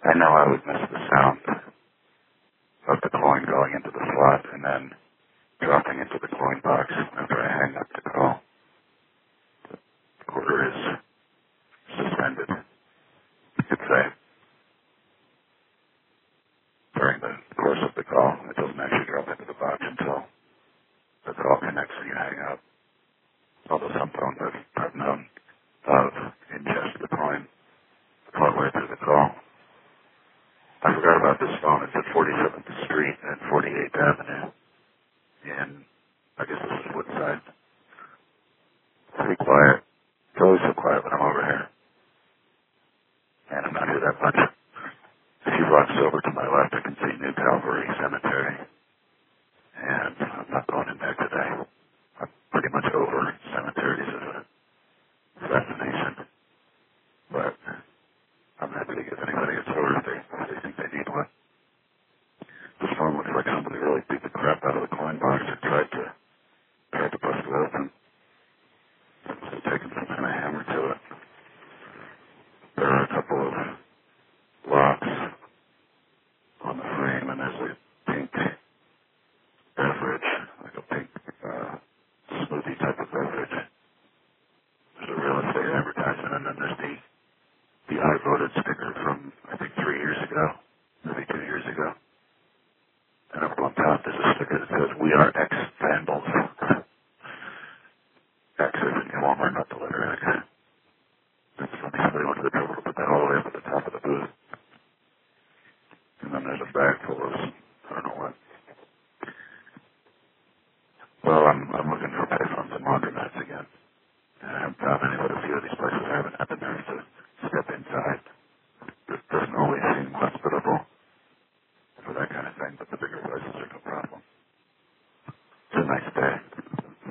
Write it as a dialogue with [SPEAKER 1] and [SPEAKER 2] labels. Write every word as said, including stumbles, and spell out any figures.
[SPEAKER 1] I know I would miss the sound of the coin going into the slot and then dropping into the coin box after I hang up the call. The quarter is suspended, you could say, during the course of the call. It doesn't actually drop into the box until the call connects and you hang up. Although some phones I've, I've known of ingest the coin partway through the call. I forgot about this phone. It's at forty-seventh Street and forty-eighth Avenue in, I guess this is Woodside. Pretty quiet. It's always so quiet when I'm over here. And I'm not here that much. A few blocks over to my left, I can see New Calvary Cemetery. And I'm not going in there today. I'm pretty much over cemeteries as a fascination. But I'm happy to give anybody a tour if they, if they think they need one. This phone looks like somebody really beat the crap out of the coin box and tried to, tried to bust it open. It's taken some kind of hammer to it. There are a couple of locks on the frame, and there's a pink beverage, like a pink uh, smoothie type of beverage. There's a real estate advertisement, and then there's the, the I voted sticker from, I think, three years ago, maybe two years ago. And up on top, there's a sticker that says, "We are ex-vandals." X is in Walmart, not the letter X. It's funny, somebody went to the trouble to put that all the way up at the top of the booth. And then there's a bag full of, I don't know what. Well, I'm I'm looking for payphones and laundromats again. And I haven't found any, but a few of these places I haven't had the nerve to step inside. It doesn't always seem hospitable for that kind of thing, but the bigger places are no problem. It's a nice day.